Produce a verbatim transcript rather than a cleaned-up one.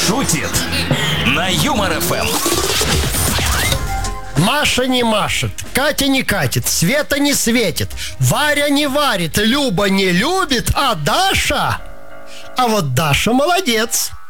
шутит на Юмор эф эм. Маша не машет, Катя не катит, Света не светит, Варя не варит, Люба не любит, а Даша... А вот Даша молодец.